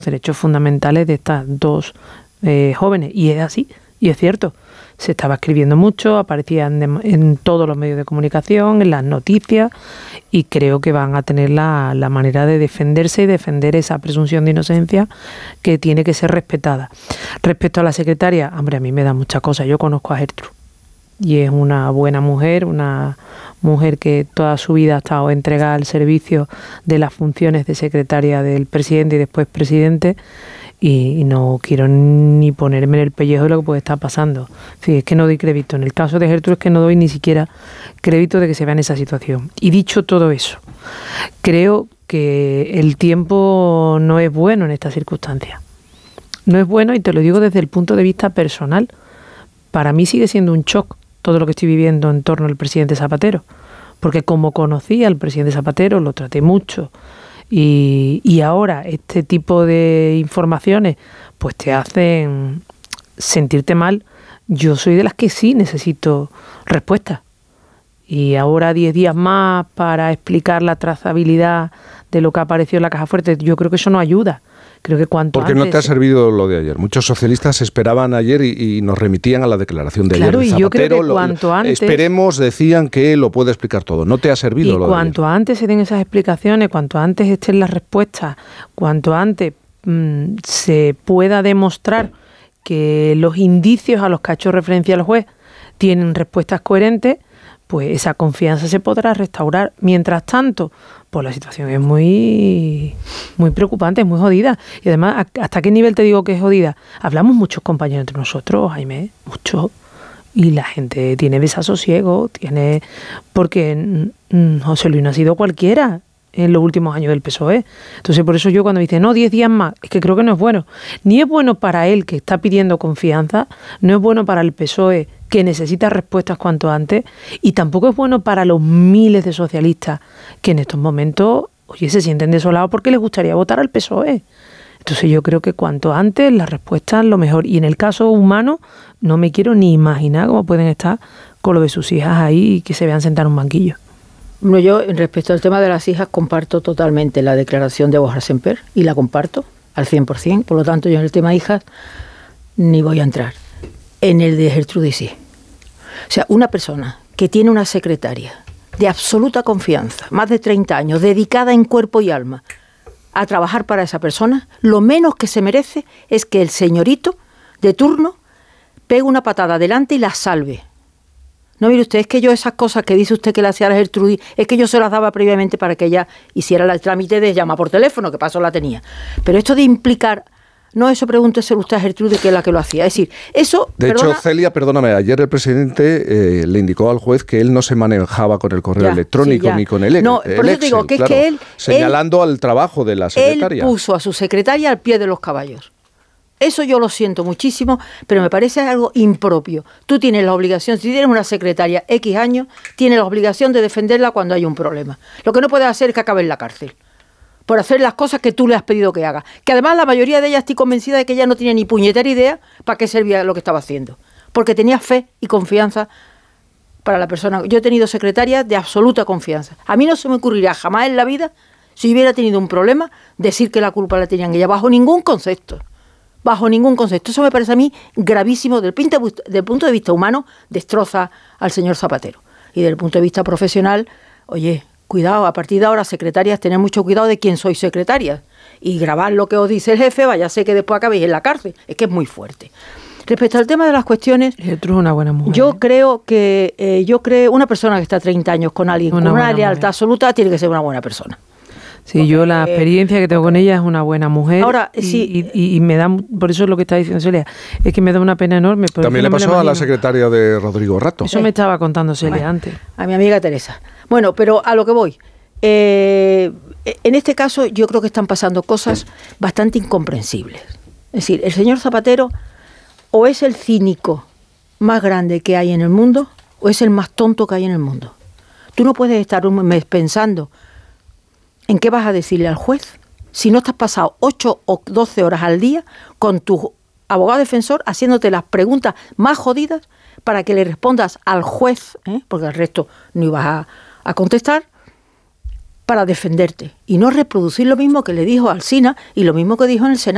derechos fundamentales de estas dos jóvenes. Y es así, y es cierto. Se estaba escribiendo mucho, aparecían en todos los medios de comunicación, en las noticias, y creo que van a tener la manera de defenderse y defender esa presunción de inocencia que tiene que ser respetada. Respecto a la secretaria, hombre, a mí me da muchas cosas. Yo conozco a Gertrude y es una buena mujer, una mujer que toda su vida ha estado entregada al servicio de las funciones de secretaria del presidente y después presidente. Y no quiero ni ponerme en el pellejo de lo que puede estar pasando. Sí, es que no doy crédito. En el caso de Gertrude es que no doy ni siquiera crédito de que se vea en esa situación. Y dicho todo eso, creo que el tiempo no es bueno en estas circunstancias. No es bueno, y te lo digo desde el punto de vista personal. Para mí sigue siendo un shock todo lo que estoy viviendo en torno al presidente Zapatero. Porque como conocí al presidente Zapatero, lo traté mucho. Y ahora este tipo de informaciones pues te hacen sentirte mal. Yo soy de las que sí necesito respuestas. Y ahora 10 días más para explicar la trazabilidad de lo que apareció en la caja fuerte, yo creo que eso no ayuda. Creo que cuanto Porque antes... no te ha servido lo de ayer. Muchos socialistas esperaban ayer y nos remitían a la declaración de ayer de Zapatero. Y yo creo que cuanto antes... Esperemos, decían que lo puede explicar todo. No te ha servido lo de ayer. Y cuanto antes se den esas explicaciones, cuanto antes estén las respuestas, cuanto antes se pueda demostrar que los indicios a los que ha hecho referencia el juez tienen respuestas coherentes, pues esa confianza se podrá restaurar. Mientras tanto, pues la situación es muy preocupante, es muy jodida. Y además, ¿hasta qué nivel te digo que es jodida? Hablamos muchos compañeros entre nosotros, Jaime, mucho. Y la gente tiene desasosiego, porque José Luis no ha sido cualquiera en los últimos años del PSOE. Entonces, por eso yo cuando dice, no, 10 días más, es que creo que no es bueno. Ni es bueno para él, que está pidiendo confianza, no es bueno para el PSOE, que necesita respuestas cuanto antes, y tampoco es bueno para los miles de socialistas que en estos momentos, oye, se sienten desolados porque les gustaría votar al PSOE. Entonces yo creo que cuanto antes las respuestas lo mejor. Y en el caso humano, no me quiero ni imaginar cómo pueden estar con lo de sus hijas ahí y que se vean sentar en un banquillo. Bueno, yo respecto al tema de las hijas comparto totalmente la declaración de Borja Semper y la comparto al 100%. Por lo tanto, yo en el tema hijas ni voy a entrar. En el de Gertrudis sí. O sea, una persona que tiene una secretaria de absoluta confianza, más de 30 años, dedicada en cuerpo y alma a trabajar para esa persona, lo menos que se merece es que el señorito de turno pegue una patada adelante y la salve. No, mire usted, es que yo esas cosas que dice usted que le hacía a la Gertrudis, es que yo se las daba previamente para que ella hiciera el trámite de llamar por teléfono, que paso la tenía. Pero esto de implicar... No, eso pregúntese usted a Gertrude, que es la que lo hacía. Es decir, eso... De hecho, Celia, perdóname, ayer el presidente le indicó al juez que él no se manejaba con el correo electrónico ni con el No, por eso te digo que claro, es que él... Señalando al trabajo de la secretaria. Él puso a su secretaria al pie de los caballos. Eso yo lo siento muchísimo, pero me parece algo impropio. Tú tienes la obligación, si tienes una secretaria X años, tienes la obligación de defenderla cuando hay un problema. Lo que no puedes hacer es que acabe en la cárcel por hacer las cosas que tú le has pedido que haga. Que además la mayoría de ellas estoy convencida de que ella no tiene ni puñetera idea para qué servía lo que estaba haciendo. Porque tenía fe y confianza para la persona. Yo he tenido secretarias de absoluta confianza. A mí no se me ocurriría jamás en la vida, si hubiera tenido un problema, decir que la culpa la tenían ella, bajo ningún concepto. Bajo ningún concepto. Eso me parece a mí gravísimo. Del punto de vista humano, destroza al señor Zapatero. Y desde el punto de vista profesional, oye... Cuidado, a partir de ahora, secretarias, tener mucho cuidado de quién sois secretarias. Y grabar lo que os dice el jefe, vaya a ser que después acabéis en la cárcel. Es que es muy fuerte. Respecto al tema de las cuestiones... Gertrude es una buena mujer. Yo creo una persona que está 30 años con alguien con una lealtad absoluta tiene que ser una buena persona. Sí, porque yo la experiencia que tengo con ella es una buena mujer. Ahora, sí. Y me da, por eso es lo que está diciendo Celia, es que me da una pena enorme. También le pasó a la secretaria de Rodrigo Rato. Eso me estaba contando Celia antes. A mi amiga Teresa. Bueno, pero a lo que voy. En este caso yo creo que están pasando cosas bastante incomprensibles. Es decir, el señor Zapatero o es el cínico más grande que hay en el mundo o es el más tonto que hay en el mundo. Tú no puedes estar un mes pensando en qué vas a decirle al juez si no estás pasado 8 o 12 horas al día con tu abogado defensor haciéndote las preguntas más jodidas para que le respondas al juez, porque al resto no ibas a contestar, para defenderte y no reproducir lo mismo que le dijo Alsina y lo mismo que dijo en el Senado.